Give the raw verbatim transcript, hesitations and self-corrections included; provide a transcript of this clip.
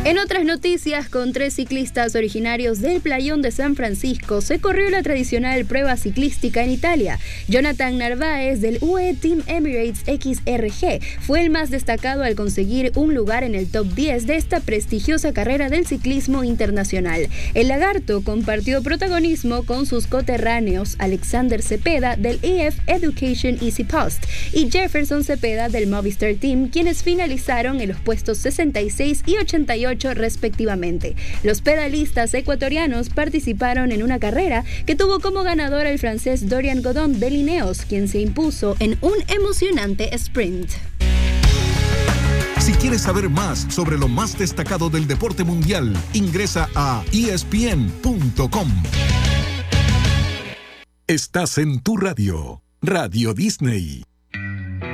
En otras noticias, con tres ciclistas originarios del Playón de San Francisco, se corrió la tradicional prueba ciclística en Italia. Jonathan Narváez, del U A E Team Emirates X R G, fue el más destacado al conseguir un lugar en el top diez de esta prestigiosa carrera del ciclismo internacional. El lagarto compartió protagonismo con sus coterráneos Alexander Cepeda, del E F Education Easy Post, y Jefferson Cepeda, del Movistar Team, quienes finalizaron en los puestos sesenta y seis y ochenta y ocho respectivamente. Los pedalistas ecuatorianos participaron en una carrera que tuvo como ganador al francés Dorian Godon de Ineos, quien se impuso en un emocionante sprint. Si quieres saber más sobre lo más destacado del deporte mundial, ingresa a E S P N punto com. Estás en tu radio, Radio Disney.